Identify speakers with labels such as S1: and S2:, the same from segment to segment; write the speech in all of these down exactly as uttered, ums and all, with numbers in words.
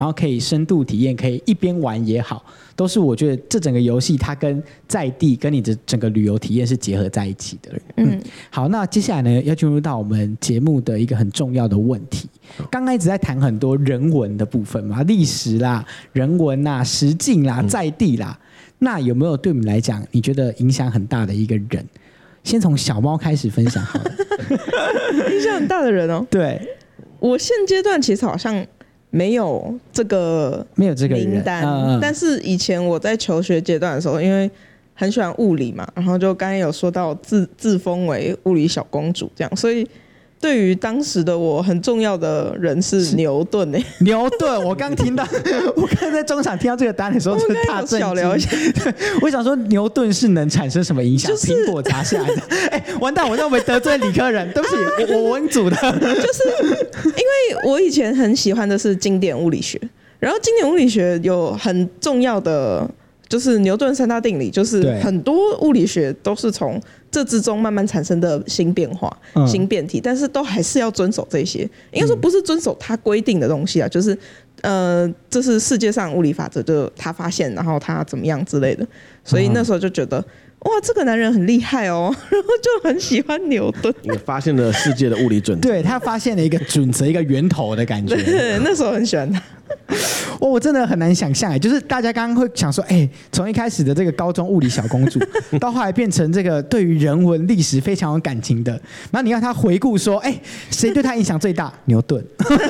S1: 然后可以深度体验，可以一边玩也好，都是我觉得这整个游戏它跟在地跟你的整个旅游体验是结合在一起的。嗯，好，那接下来呢要进入到我们节目的一个很重要的问题。刚刚一直在谈很多人文的部分嘛，历史啦、人文啦、实境啦、在地啦，那有没有对我们来讲，你觉得影响很大的一个人？先从小猫开始分享好了。
S2: 影响很大的人哦，
S1: 对，
S2: 我现阶段其实好像没有这个
S1: 没有这个
S2: 名单，
S1: 嗯嗯，
S2: 但是以前我在求学阶段的时候，因为很喜欢物理嘛，然后就刚才有说到自自封为物理小公主这样，所以对于当时的我很重要的人是牛顿诶、欸。
S1: 牛顿，我刚听到，我刚在中场听到这个答案的时候，就是大震惊。
S2: 小聊一下，
S1: 我想说牛顿是能产生什么影响？
S2: 就是
S1: 苹果砸下来的。哎、欸，完蛋，我会不会得罪理科人？对不起，我我文组的。
S2: 就是因为我以前很喜欢的是经典物理学，然后经典物理学有很重要的。就是牛顿三大定理，就是很多物理学都是从这之中慢慢产生的新变化、嗯、新变体，但是都还是要遵守这些。应该说不是遵守它规定的东西啊，就是呃，这是世界上物理法则，就他发现，然后他怎么样之类的。所以那时候就觉得，哇，这个男人很厉害哦，然后就很喜欢牛顿。
S3: 你发现了世界的物理准则，
S1: 对，他发现了一个准则，一个源头的感觉。
S2: 对，那时候很喜欢他。
S1: 哦，我真的很难想象哎，就是大家刚刚会想说，哎，从一开始的这个高中物理小公主，到后来变成这个对于人文历史非常有感情的，然后你看他回顾说，哎，谁对他影响最大？牛顿。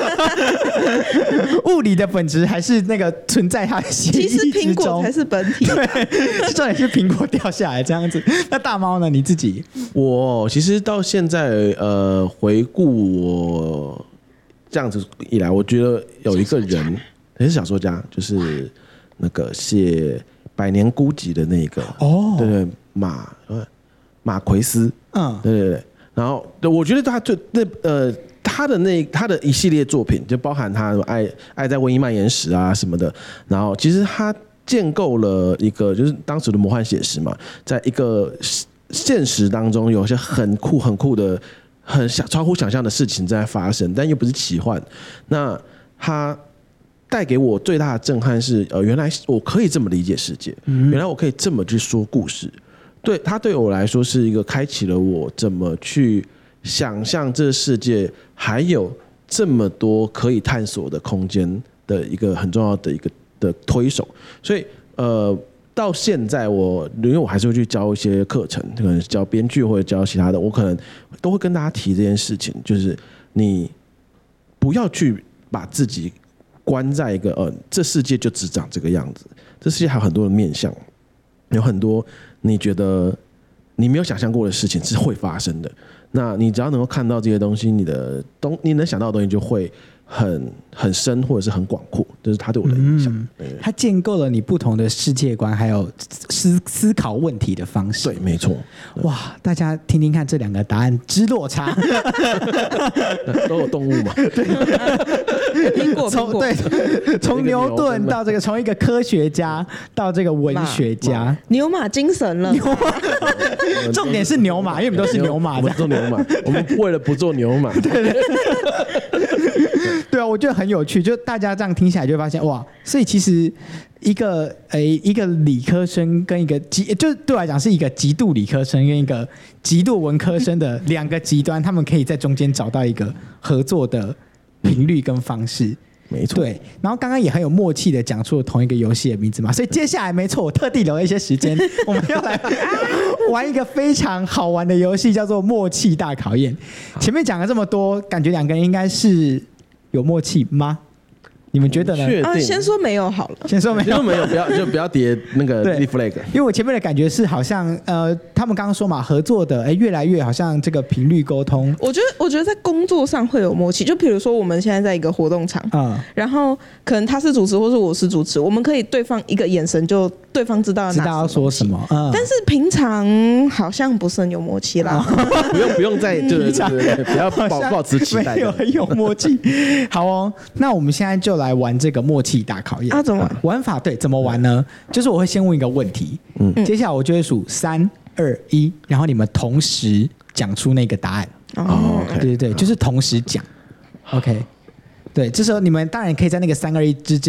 S1: 物理的本质还是那个存在他的血液之中，
S2: 其实苹果才是本体。
S1: 对，重点是苹果掉下来这样子。那大猫呢？你自己？
S3: 我其实到现在呃，回顾我这样子以来，我觉得有一个人。也是小说家，就是那个写《百年孤寂》的那个哦，对对，马马奎斯，嗯，对对对。然后我觉得他最那呃，他的那他的一系列作品，就包含他爱爱在瘟疫蔓延时啊什么的。然后其实他建构了一个就是当时的魔幻写实嘛，在一个现实当中有一些很酷很酷的、很超乎想象的事情在发生，但又不是奇幻。那他。带给我最大的震撼是，呃，原来我可以这么理解世界，嗯、原来我可以这么去说故事。对他对我来说是一个开启了我怎么去想象这个世界还有这么多可以探索的空间的一个很重要的一个的推手。所以，呃，到现在我因为我还是会去教一些课程，可能教编剧或者教其他的，我可能都会跟大家提这件事情，就是你不要去把自己。关在一个呃，这世界就只长这个样子。这世界还有很多的面向，有很多你觉得你没有想象过的事情是会发生的。那你只要能够看到这些东西，你的东你能想到的东西就会很很深或者是很广阔，这是他对我的影响。嗯、
S1: 他建构了你不同的世界观，还有思思考问题的方式。
S3: 对，没错。
S1: 哇，大家听听看这两个答案之落差，
S3: 都有动物嘛？
S1: 对，
S2: 苹果
S1: 从对从牛顿到这个，从一个科学家到这个文学家，
S2: 牛马精神了。
S1: 重点是牛马，因为我们都是牛马的。
S3: 我们做牛马，我们为了不做牛马。
S1: 对对。对啊，我觉得很有趣，就大家这样听下来就会发现，哇，所以其实一个诶一个理科生跟一个极，就对我来讲是一个极度理科生跟一个极度文科生的两个极端，他们可以在中间找到一个合作的频率跟方式。
S3: 没错，
S1: 对，然后刚刚也很有默契的讲出了同一个游戏的名字嘛，所以接下来没错，我特地留了一些时间，我们要来玩一个非常好玩的游戏，叫做默契大考验。前面讲了这么多，感觉两个人应该是有默契吗？你们觉得呢？
S2: 啊，先说没有好了。
S1: 先说没有，
S3: 先说没有，不要就不要叠那个立 flag。
S1: 因为我前面的感觉是好像呃，他们刚刚说嘛，合作的哎越来越好像这个频率沟通。
S2: 我觉得我觉得在工作上会有默契，就比如说我们现在在一个活动场，嗯，然后可能他是主持或是我是主持，我们可以对方一个眼神就对方知道
S1: 知道要说什么，嗯。
S2: 但是平常好像不是很有默契啦。
S3: 不用不用再就是不要抱抱持期待，
S1: 没有很有默契。好哦，那我们现在就来玩这个默契大考验
S2: 啊？怎么玩？
S1: 玩法对，怎么玩呢？就是我会先问一个问题，嗯，接下来我就会数三二一，然后你们同时讲出那个答案。
S2: 哦，
S1: 对对对，就是同时讲。OK， 对，这时候你们当然可以在那个三二一之间。